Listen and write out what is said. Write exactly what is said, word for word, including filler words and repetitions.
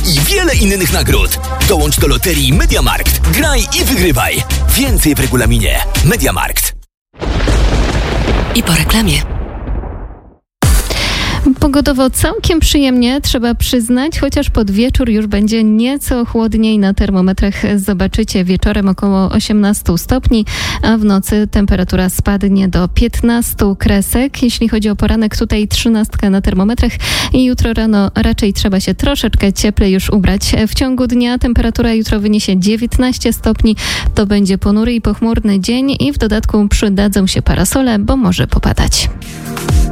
i wiele innych nagród. Dołącz do loterii MediaMarkt. Graj i wygrywaj. Więcej w regulaminie. MediaMarkt. I po reklamie. Pogodowo całkiem przyjemnie, trzeba przyznać, chociaż pod wieczór już będzie nieco chłodniej. Na termometrach zobaczycie wieczorem około osiemnaście stopni, a w nocy temperatura spadnie do piętnastu kresek. Jeśli chodzi o poranek, tutaj trzynastka na termometrach i jutro rano raczej trzeba się troszeczkę cieplej już ubrać. W ciągu dnia temperatura jutro wyniesie dziewiętnaście stopni. To będzie ponury i pochmurny dzień i w dodatku przydadzą się parasole, bo może popadać.